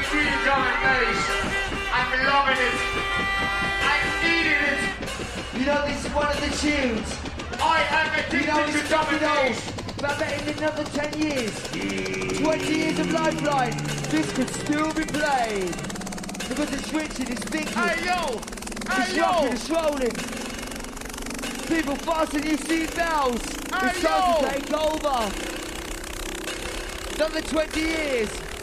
extreme drum and bass. I'm loving it. I'm needing it. You know, this is one of the tunes. I am addicted to drum and bass. But I bet in another 10 years, 20 years of Lifeline, this could still be played. Because it's switching, it's thinking. Hey yo! It's rocking, it's rolling. People fasten your seatbelts. It's time to take over. Another 20 years.